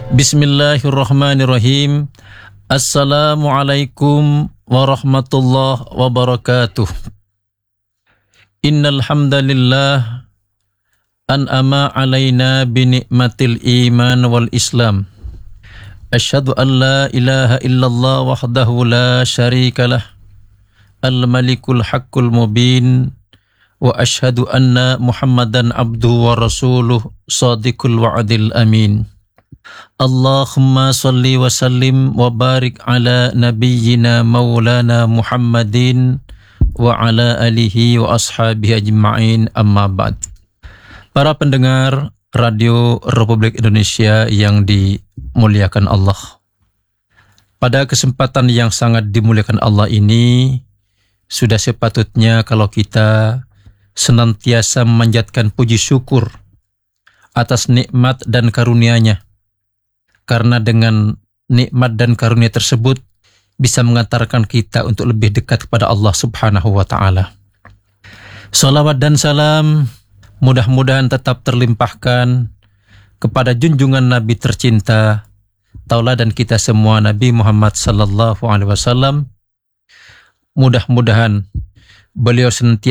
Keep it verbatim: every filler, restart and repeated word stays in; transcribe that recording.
Bismillahirrahmanirrahim. Assalamualaikum warahmatullahi wabarakatuh. Innal hamdalillah an'ama alaina bi ni'matil iman wal islam. Asyhadu an la ilaha illallah wahdahu la syarikalah. Al-malikul haqqul mubin. Wa asyhadu anna Muhammadan abduhu wa rasuluh sadiqul wa'dil amin. Allahumma salli wa sallim wa barik ala nabiyyina maulana Muhammadin wa ala alihi wa ashabihi ajma'in, amma ba'd. Para pendengar Radio Republik Indonesia yang dimuliakan Allah, pada kesempatan yang sangat dimuliakan Allah ini, sudah sepatutnya kalau kita senantiasa memanjatkan puji syukur atas nikmat dan karunia-Nya. Karena dengan nikmat dan karunia tersebut bisa mengantarkan kita untuk lebih dekat kepada Allah Subhanahu wa Ta'ala. Salawat dan salam mudah-mudahan tetap terlimpahkan kepada junjungan Nabi tercinta, tauladan kita semua, Nabi Muhammad sallallahu alaihi wasallam. Mudah-mudahan beliau senantiasa